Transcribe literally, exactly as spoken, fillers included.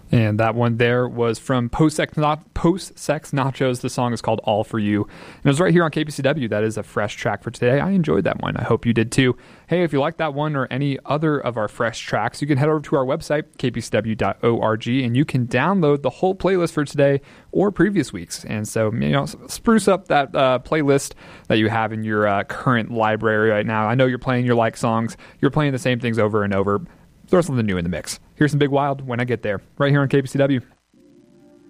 And that one there was from Post Sex, Not- Post Sex Nachos. The song is called All For You. And it was right here on K P C W. That is a fresh track for today. I enjoyed that one. I hope you did too. Hey, if you like that one or any other of our fresh tracks, you can head over to our website, k p c w dot org, and you can download the whole playlist for today or previous weeks. And so, you know, spruce up that uh, playlist that you have in your uh, current library right now. I know you're playing your like songs. You're playing the same things over and over. Throw something new in the mix. Here's some Big Wild When I Get There, right here on K P C W.